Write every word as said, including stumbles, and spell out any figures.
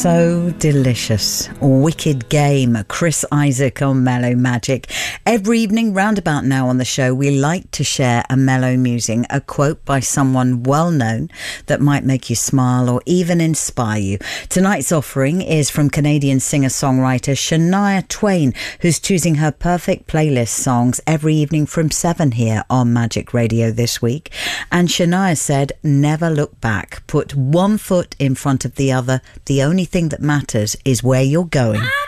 So delicious. Wicked Game. Chris Isaak on Mellow Magic. Every evening round about now on the show, we like to share a mellow musing, a quote by someone well known that might make you smile or even inspire you. Tonight's offering is from Canadian singer-songwriter Shania Twain, who's choosing her perfect playlist songs every evening from seven here on Magic Radio this week. And Shania said, never look back. Put one foot in front of the other. The only thing that matters is where you're going.